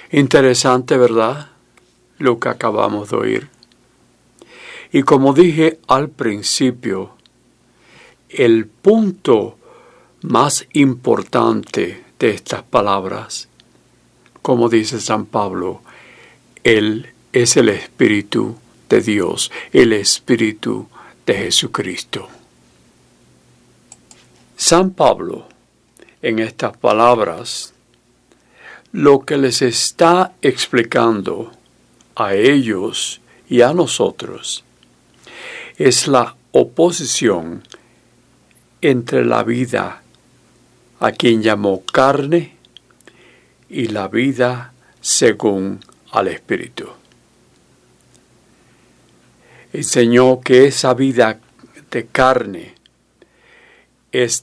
Interesante, ¿verdad? Lo que acabamos de oír. Y como dije al principio, el punto más importante de estas palabras, como dice San Pablo, Él es el Espíritu de Dios, el Espíritu de Jesucristo. San Pablo, en estas palabras, lo que les está explicando a ellos y a nosotros es la oposición entre la vida a quien llamó carne y la vida según al Espíritu. Enseñó que esa vida de carne es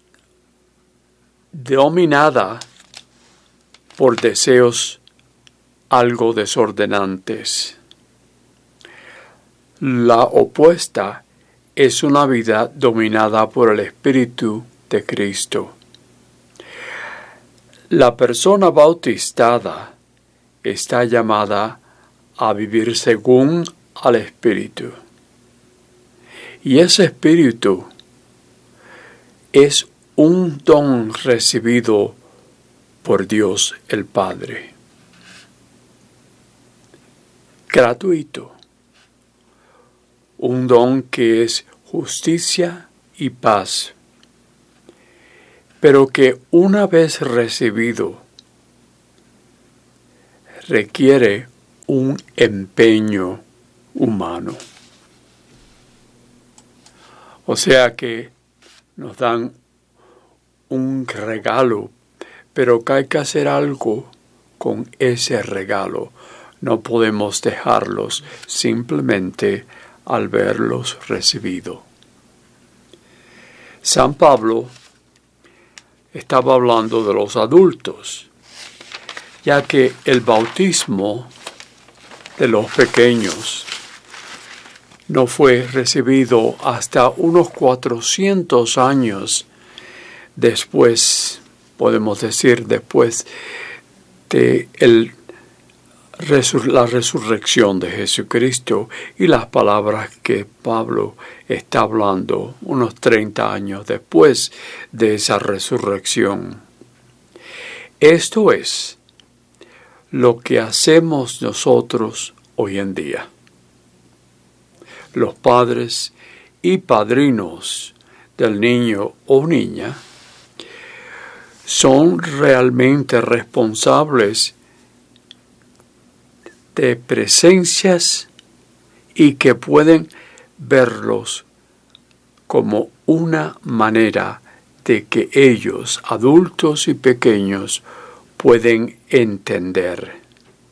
dominada por deseos algo desordenantes. La opuesta es una vida dominada por el Espíritu de Cristo. La persona bautizada está llamada a vivir según al Espíritu. Y ese Espíritu es un don recibido por Dios el Padre. Gratuito. Un don que es justicia y paz, pero que una vez recibido requiere un empeño humano. O sea que nos dan un regalo, pero que hay que hacer algo con ese regalo. No podemos dejarlos simplemente al verlos recibido. San Pablo estaba hablando de los adultos, ya que el bautismo de los pequeños no fue recibido hasta unos 400 años después, podemos decir después de la resurrección de Jesucristo y las palabras que Pablo está hablando unos 30 años después de esa resurrección. Esto es lo que hacemos nosotros hoy en día. Los padres y padrinos del niño o niña son realmente responsables de presencias y que pueden verlos como una manera de que ellos, adultos y pequeños, pueden entender.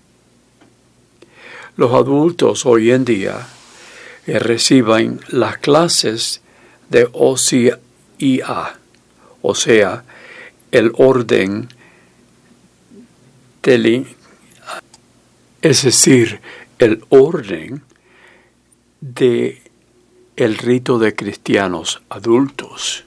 Los adultos hoy en día reciben las clases de OCIA, o sea, el orden es decir, el orden de el rito de cristianos adultos,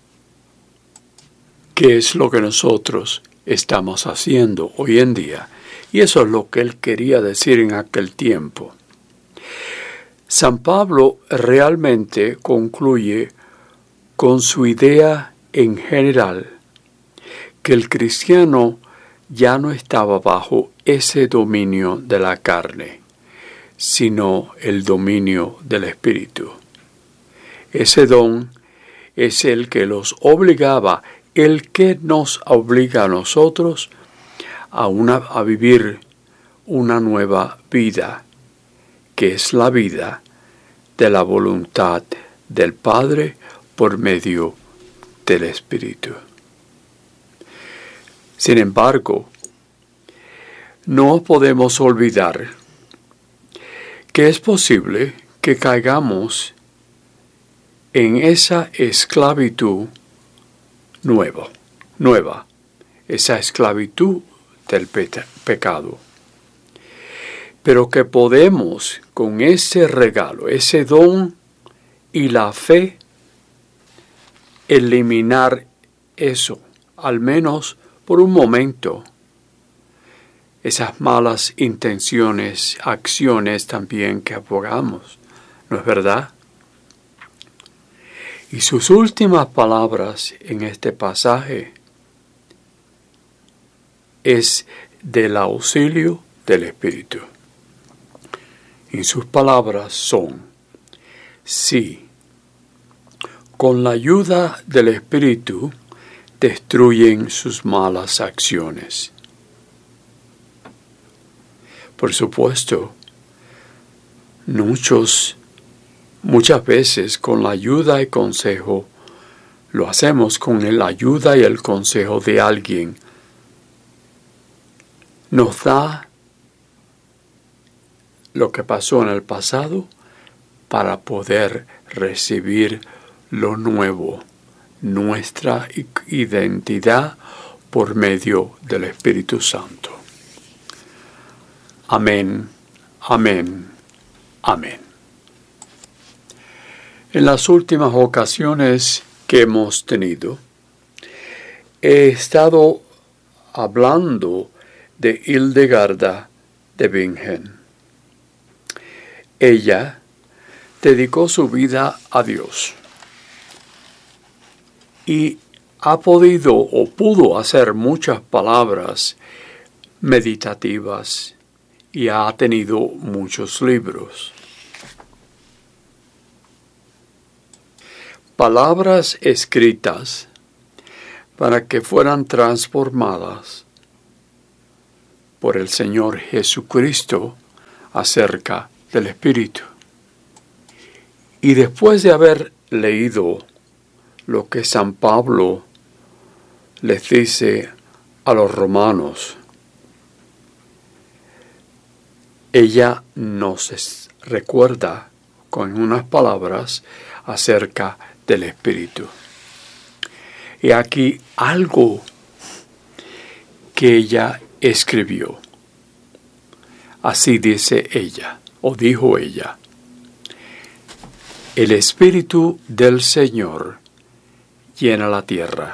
que es lo que nosotros estamos haciendo hoy en día, y eso es lo que él quería decir en aquel tiempo. San Pablo realmente concluye con su idea en general que el cristiano ya no estaba bajo ese dominio de la carne, sino el dominio del Espíritu. Ese don es el que los obligaba, el que nos obliga a nosotros a vivir una nueva vida, que es la vida de la voluntad del Padre por medio del Espíritu. Sin embargo, no podemos olvidar que es posible que caigamos en esa esclavitud nueva, esa esclavitud del pecado. Pero que podemos, con ese regalo, ese don y la fe, eliminar eso, al menos por un momento, esas malas intenciones, acciones también que abogamos, ¿no es verdad? Y sus últimas palabras en este pasaje es del auxilio del Espíritu. Y sus palabras son: sí, con la ayuda del Espíritu destruyen sus malas acciones. Por supuesto, muchas veces con la ayuda y consejo, lo hacemos con la ayuda y el consejo de alguien. Nos da lo que pasó en el pasado para poder recibir lo nuevo, nuestra identidad por medio del Espíritu Santo. Amén, amén, amén. En las últimas ocasiones que hemos tenido, he estado hablando de Hildegarda de Bingen. Ella dedicó su vida a Dios y ha podido o pudo hacer muchas palabras meditativas y ha tenido muchos libros. Palabras escritas para que fueran transformadas por el Señor Jesucristo acerca del Espíritu. Y después de haber leído lo que San Pablo les dice a los romanos, ella nos recuerda con unas palabras acerca del Espíritu. Y aquí algo que ella escribió. Así dice ella, o dijo ella: el Espíritu del Señor llena la tierra.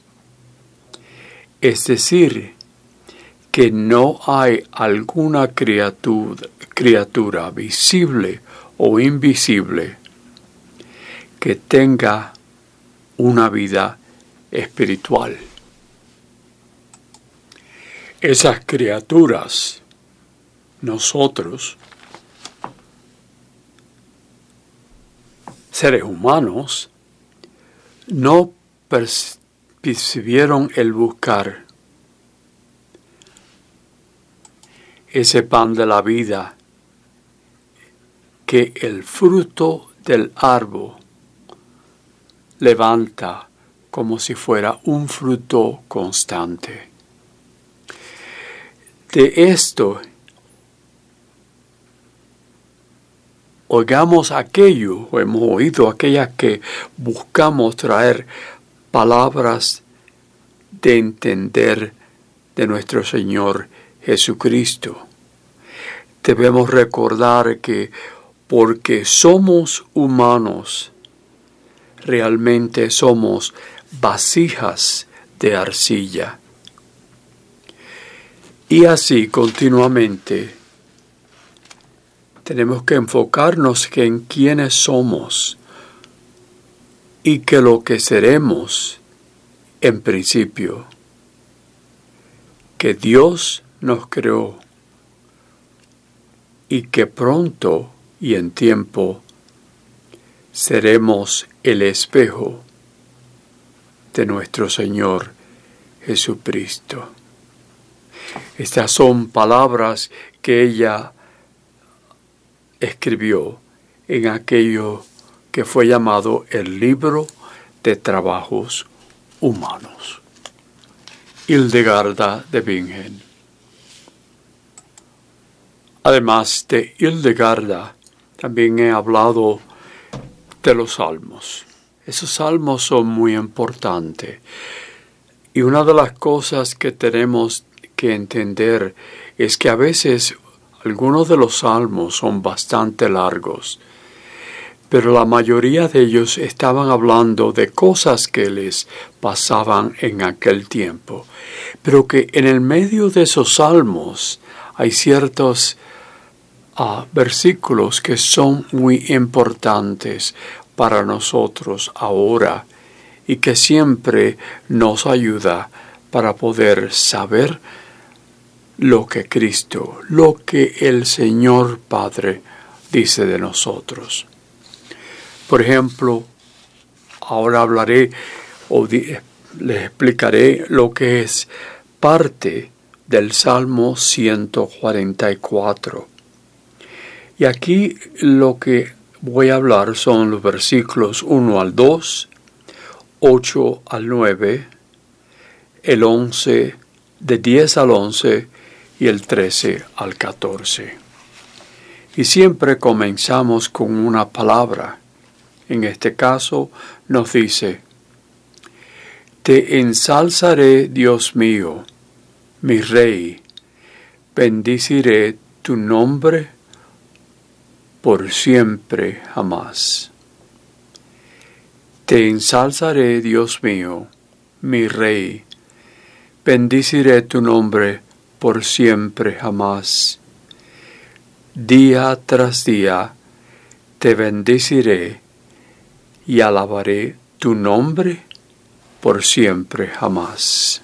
Es decir, que no hay alguna criatura visible o invisible que tenga una vida espiritual. Esas criaturas, nosotros, seres humanos, no percibieron el buscar ese pan de la vida que el fruto del árbol levanta como si fuera un fruto constante. De esto, oigamos aquello, o hemos oído aquellas que buscamos traer palabras de entender de nuestro Señor Jesucristo. Debemos recordar que porque somos humanos, realmente somos vasijas de arcilla. Y así continuamente tenemos que enfocarnos en quiénes somos y que lo que seremos en principio, que Dios nos creó y que pronto y en tiempo seremos el espejo de nuestro Señor Jesucristo. Estas son palabras que ella escribió en aquello que fue llamado el Libro de Trabajos Humanos. Hildegarda de Bingen. Además de Hildegarda, también he hablado de los salmos. Esos salmos son muy importantes. Y una de las cosas que tenemos que entender es que a veces algunos de los salmos son bastante largos, pero la mayoría de ellos estaban hablando de cosas que les pasaban en aquel tiempo. Pero que en el medio de esos salmos hay ciertos versículos que son muy importantes para nosotros ahora y que siempre nos ayuda para poder saber lo que Cristo, lo que el Señor Padre dice de nosotros. Por ejemplo, ahora hablaré les explicaré lo que es parte del Salmo 144. Y aquí lo que voy a hablar son los versículos 1 al 2, 8 al 9, el 11, de 10 al 11 y el 13 al 14. Y siempre comenzamos con una palabra. En este caso nos dice: Te ensalzaré, Dios mío, mi Rey, bendiciré tu nombre por siempre jamás. Te ensalzaré, Dios mío, mi Rey, bendiciré tu nombre por siempre jamás. Día tras día te bendeciré y alabaré tu nombre por siempre jamás.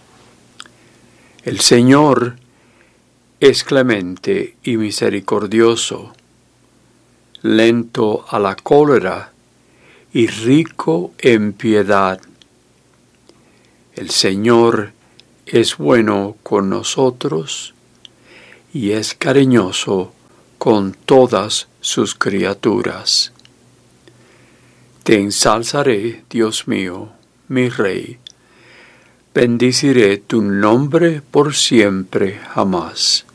El Señor es clemente y misericordioso, lento a la cólera y rico en piedad. El Señor es bueno con nosotros y es cariñoso con todas sus criaturas. Te ensalzaré, Dios mío, mi Rey, bendiciré tu nombre por siempre jamás.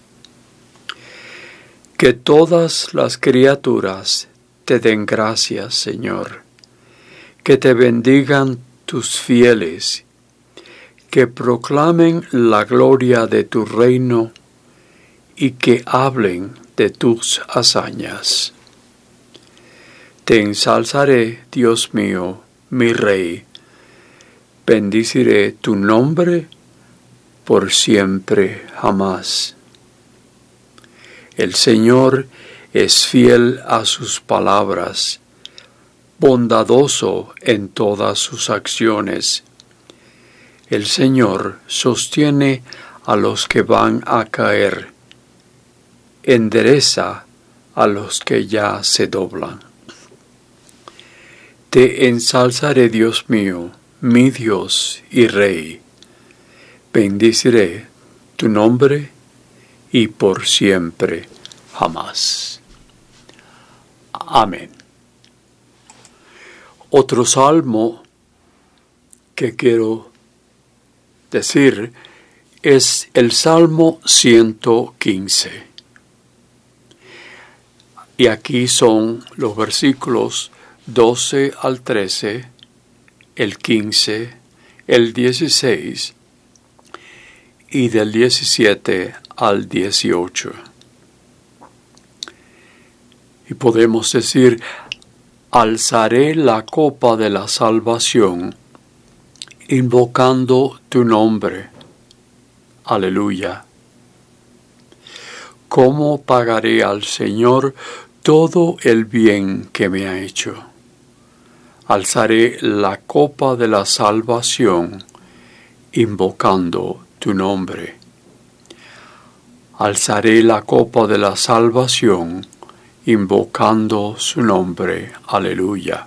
Que todas las criaturas te den gracias, Señor, que te bendigan tus fieles, que proclamen la gloria de tu reino y que hablen de tus hazañas. Te ensalzaré, Dios mío, mi Rey, bendiciré tu nombre por siempre jamás. El Señor es fiel a sus palabras, bondadoso en todas sus acciones. El Señor sostiene a los que van a caer, endereza a los que ya se doblan. Te ensalzaré, Dios mío, mi Dios y Rey. Bendiciré tu nombre y por siempre jamás. Amén. Otro salmo que quiero decir es el Salmo 115. Y aquí son los versículos 12 al 13, el 15, el 16 y del 17 al 18. Y podemos decir: alzaré la copa de la salvación, invocando tu nombre. Aleluya. ¿Cómo pagaré al Señor todo el bien que me ha hecho? Alzaré la copa de la salvación, invocando tu nombre. Alzaré la copa de la salvación, invocando su nombre. Aleluya.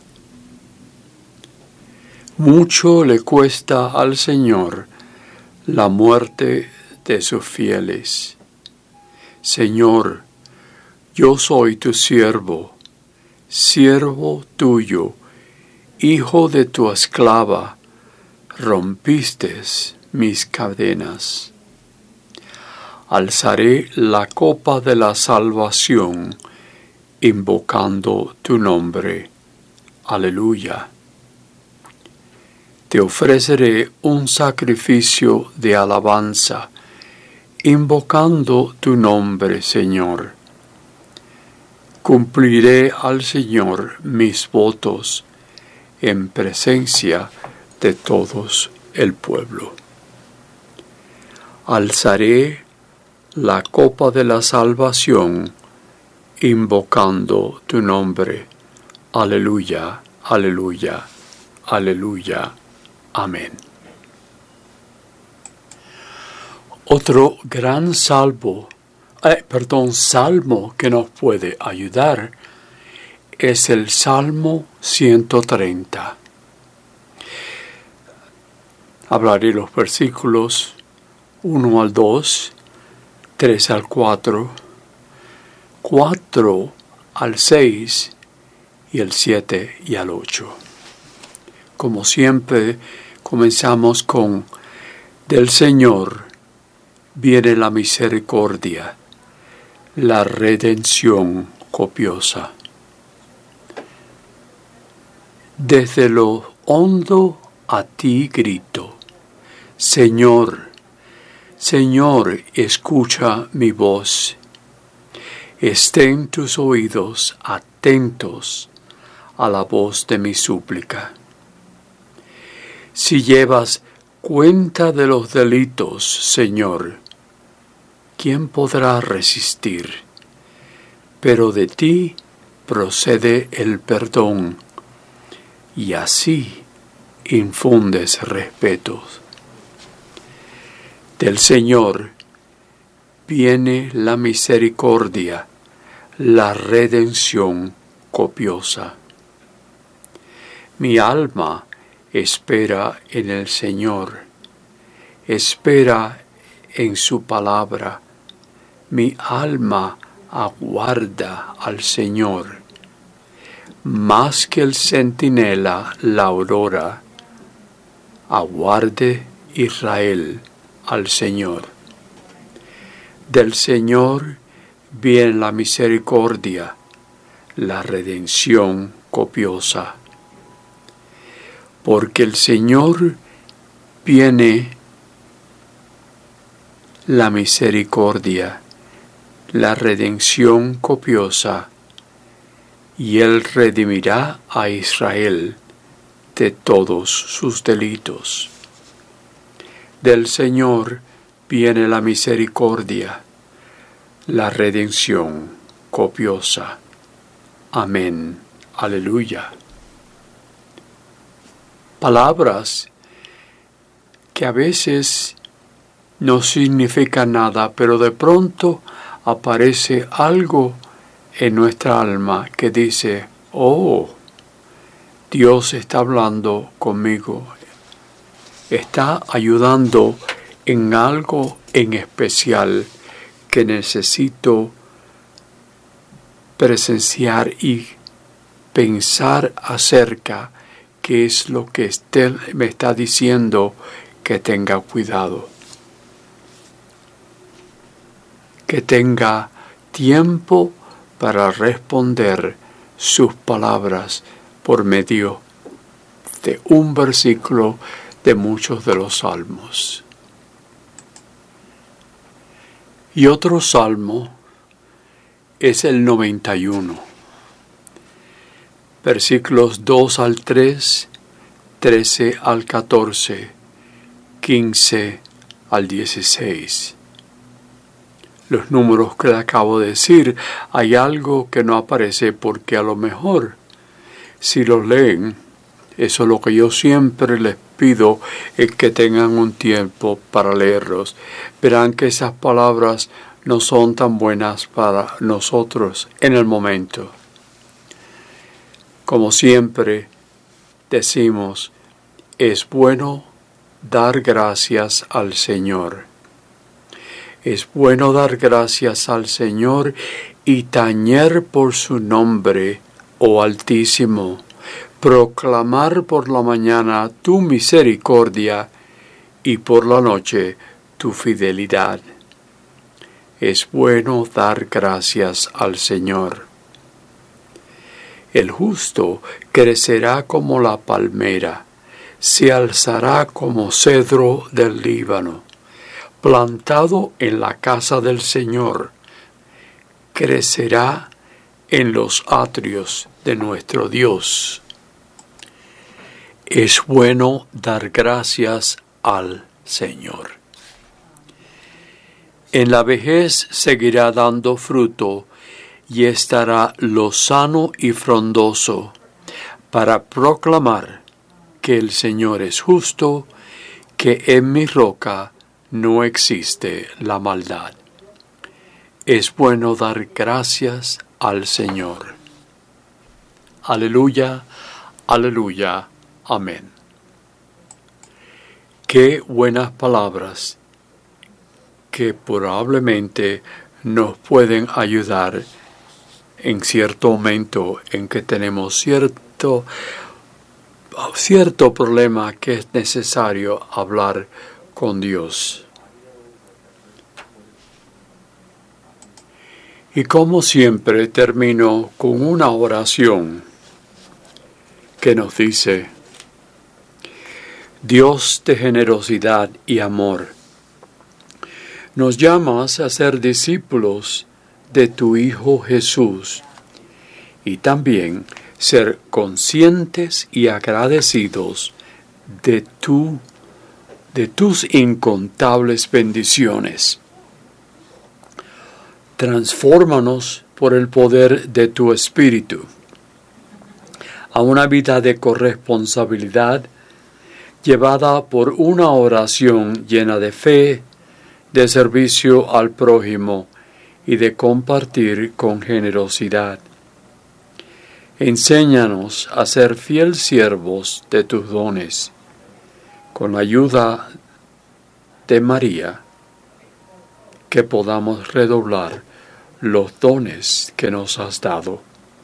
Mucho le cuesta al Señor la muerte de sus fieles. Señor, yo soy tu siervo, siervo tuyo, hijo de tu esclava, rompiste mis cadenas. Alzaré la copa de la salvación, invocando tu nombre. Aleluya. Te ofreceré un sacrificio de alabanza, invocando tu nombre, Señor. Cumpliré al Señor mis votos en presencia de todos el pueblo. Alzaré la copa de la salvación, invocando tu nombre. Aleluya, aleluya, aleluya. Amén. Otro gran salmo que nos puede ayudar es el Salmo 130. Hablaré los versículos 1 al 2, 3 al 4, 4 al 6 y el 7 y al 8. Como siempre, comenzamos con: del Señor viene la misericordia, la redención copiosa. Desde lo hondo a ti grito: Señor, Señor, escucha mi voz. Estén tus oídos atentos a la voz de mi súplica. Si llevas cuenta de los delitos, Señor, ¿quién podrá resistir? Pero de ti procede el perdón, y así infundes respeto. Del Señor viene la misericordia, la redención copiosa. Mi alma espera en el Señor, espera en su palabra. Mi alma aguarda al Señor, más que el centinela la aurora. Aguarde Israel al Señor. Del Señor viene la misericordia, la redención copiosa. Porque el Señor viene la misericordia, la redención copiosa, y Él redimirá a Israel de todos sus delitos. Del Señor viene la misericordia, la redención copiosa. Amén. Aleluya. Palabras que a veces no significan nada, pero de pronto aparece algo en nuestra alma que dice: oh, Dios está hablando conmigo, está ayudando en algo en especial que necesito presenciar y pensar acerca. ¿Qué es lo que me está diciendo que tenga cuidado? Que tenga tiempo para responder sus palabras por medio de un versículo de muchos de los salmos. Y otro salmo es el 91. Versículos 2 al 3, 13 al 14, 15 al 16. Los números que le acabo de decir, hay algo que no aparece porque a lo mejor, si los leen, eso es lo que yo siempre les pido, es que tengan un tiempo para leerlos. Verán que esas palabras no son tan buenas para nosotros en el momento. Como siempre decimos, es bueno dar gracias al Señor. Es bueno dar gracias al Señor y tañer por su nombre, oh Altísimo, proclamar por la mañana tu misericordia y por la noche tu fidelidad. Es bueno dar gracias al Señor. El justo crecerá como la palmera, se alzará como cedro del Líbano, plantado en la casa del Señor. Crecerá en los atrios de nuestro Dios. Es bueno dar gracias al Señor. En la vejez seguirá dando fruto y estará lozano y frondoso para proclamar que el Señor es justo, que en mi roca no existe la maldad. Es bueno dar gracias al Señor. Aleluya, aleluya, amén. Qué buenas palabras que probablemente nos pueden ayudar en cierto momento en que tenemos cierto problema que es necesario hablar con Dios. Y como siempre termino con una oración que nos dice: Dios de generosidad y amor, nos llamas a ser discípulos de tu Hijo Jesús y también ser conscientes y agradecidos de tus incontables bendiciones. Transfórmanos por el poder de tu Espíritu a una vida de corresponsabilidad llevada por una oración llena de fe, de servicio al prójimo y de compartir con generosidad. Enséñanos a ser fiel siervos de tus dones, con la ayuda de María, que podamos redoblar los dones que nos has dado.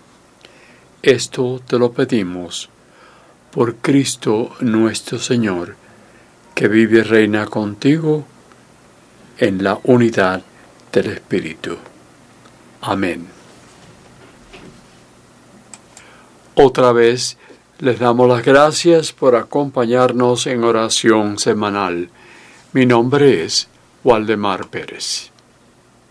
Esto te lo pedimos por Cristo nuestro Señor, que vive y reina contigo en la unidad del Espíritu. Amén. Otra vez les damos las gracias por acompañarnos en oración semanal. Mi nombre es Waldemar Pérez.